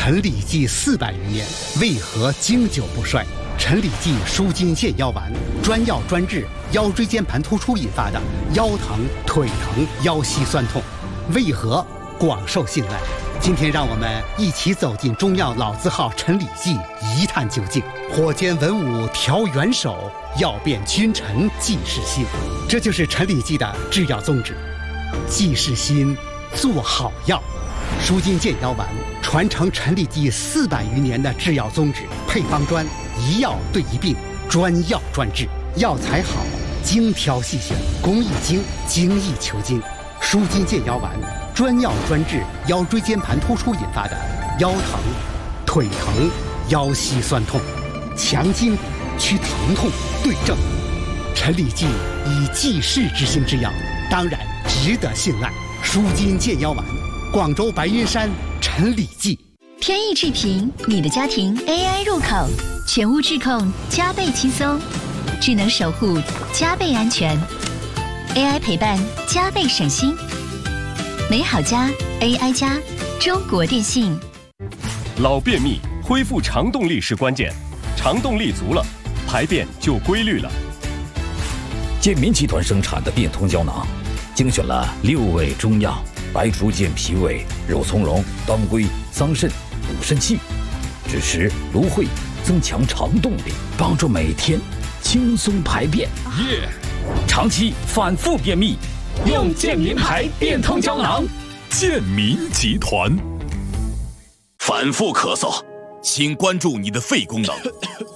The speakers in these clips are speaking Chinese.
陈李济400余年，为何经久不衰？陈李济舒筋健腰丸，专药专治腰椎间盘突出引发的腰疼、腿疼、腰膝酸痛，为何广受信赖？今天让我们一起走进中药老字号陈李济，一探究竟。火煎文武调元首，药变君臣济世心。这就是陈李济的制药宗旨，济世心，做好药。舒筋健腰丸传承陈李济400余年的制药宗旨，配方专，一药对一病，专药专治，药材好，精挑细选，工艺精，精益求精。舒筋健腰丸专药专治腰椎间盘突出引发的腰疼、腿疼、腰膝酸痛，强筋骨，祛疼痛，对症。陈李济以济世之心之药，当然值得信赖。舒筋健腰丸，广州白云山陈李济。 天意智频，你的家庭 AI 入口，全屋智控加倍轻松，智能守护加倍安全， AI 陪伴加倍省心。美好家 AI 家，中国电信。 老便秘，恢复肠动力是关键，肠动力足了，排便就规律了。 健民集团生产的变通胶囊，精选了6味中药，白术健脾胃、肉苁蓉、当归、桑葚、补肾气，支持芦荟，增强肠动力，帮助每天轻松排便。长期反复便秘，用健民牌变通胶囊。 健民集团。反复咳嗽，请关注你的肺功能。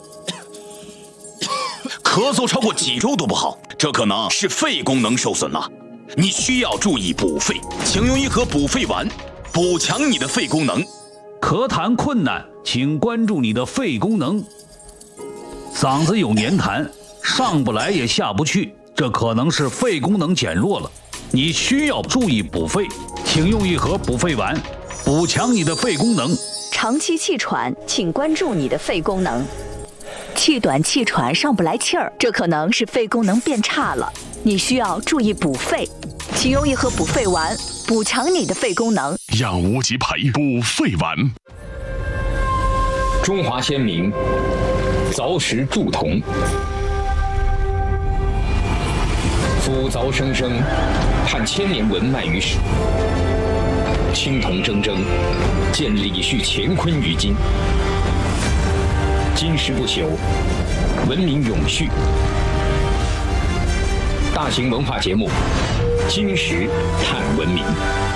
咳嗽超过几周都不好，这可能是肺功能受损了。你需要注意补肺，请用一盒补肺丸，补强你的肺功能。 咳痰困难，请关注你的肺功能。嗓子有黏痰，上不来也下不去，这可能是肺功能减弱了。你需要注意补肺，请用一盒补肺丸，补强你的肺功能。 长期气喘，请关注你的肺功能。气短气喘上不来气儿，这可能是肺功能变差了。你需要注意补肺，请用一盒补肺丸，补强你的肺功能。 养无极培补肺丸。 中华先民凿石铸铜，夫凿生生，探千年文脉于史。青铜铮铮，见李旭乾坤于今。金石不朽，文明永续。大型文化节目《金石探文明》。